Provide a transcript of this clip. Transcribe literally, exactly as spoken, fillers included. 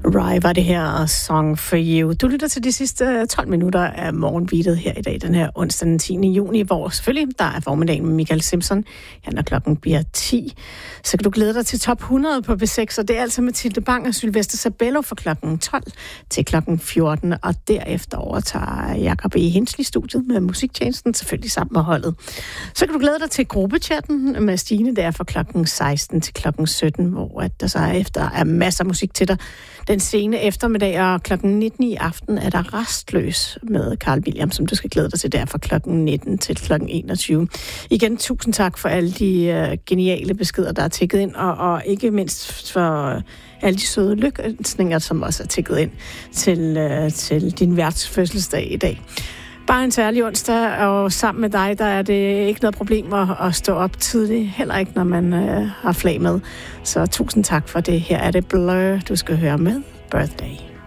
Rye var det her Song for You. Du lytter til de sidste tolv minutter af morgenbeatet her i dag, den her onsdag den tiende juni, hvor selvfølgelig der er formiddagen med Michael Simpson. Ja, når klokken bliver ti, så kan du glæde dig til top hundrede på B seks, og det er altså Mathilde Bang og Sylvester Sabello fra klokken tolv til klokken fjorten, og derefter overtager Jakob E. Hensli studiet med musiktjenesten, selvfølgelig sammen med holdet. Så kan du glæde dig til gruppechatten med Stine, der fra klokken seksten til klokken sytten, hvor at der så efter er masser af musik til dig. Den sene eftermiddag og klokken nitten i aften er der Rastløs med Carl Williams, som du skal glæde dig til der fra klokken nitten til klokken enogtyve. Igen, tusind tak for alle de uh, geniale beskeder, der er tækket ind, og, og ikke mindst for uh, alle de søde lykønsninger, som også er tækket ind til, uh, til din værts fødselsdag i dag. Bare en særlig onsdag, og sammen med dig, der er det ikke noget problem at, at stå op tidligt, heller ikke når man øh, har flag med. Så tusind tak for det. Her er det Blur, du skal høre med Birthday.